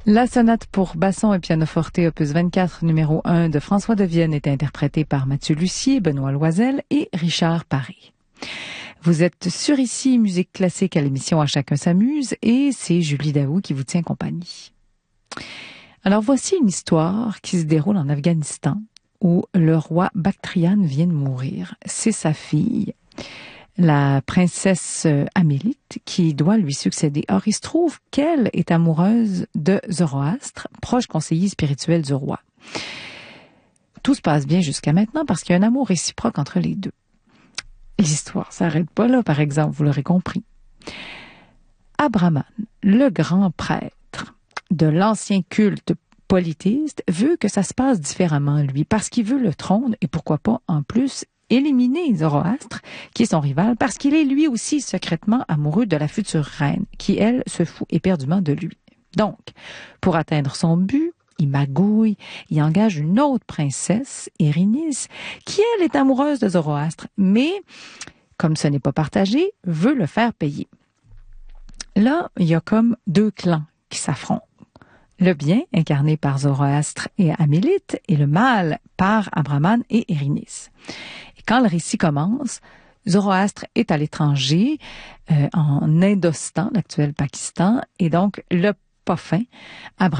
La sonate pour basson et pianoforte opus 24 numéro 1 de François de Vienne est interprétée par Mathieu Lussier, Benoît Loisel et Richard Paré. Vous êtes sur ici Musique classique à l'émission À chacun s'amuse et c'est Julie Daou qui vous tient compagnie. Alors voici une histoire qui se déroule en Afghanistan où le roi Bactriane vient de mourir. C'est sa fille, la princesse Amélite, qui doit lui succéder. Or, il se trouve qu'elle est amoureuse de Zoroastre, proche conseiller spirituel du roi. Tout se passe bien jusqu'à maintenant parce qu'il y a un amour réciproque entre les deux. L'histoire s'arrête pas là, par exemple, vous l'aurez compris. Abraman, le grand prêtre de l'ancien culte polythéiste, veut que ça se passe différemment, lui, parce qu'il veut le trône et pourquoi pas, en plus, éliminer Zoroastre, qui est son rival, parce qu'il est lui aussi secrètement amoureux de la future reine, qui, elle, se fout éperdument de lui. Donc, pour atteindre son but, il magouille, il engage une autre princesse, Erinis, qui, elle, est amoureuse de Zoroastre, mais, comme ce n'est pas partagé, veut le faire payer. Là, il y a comme deux clans qui s'affrontent. Le bien, incarné par Zoroastre et Amélite, et le mal par Abraman et Erinis. Et quand le récit commence, Zoroastre est à l'étranger, en Indostan, l'actuel Pakistan, et donc le pas fin, Abraman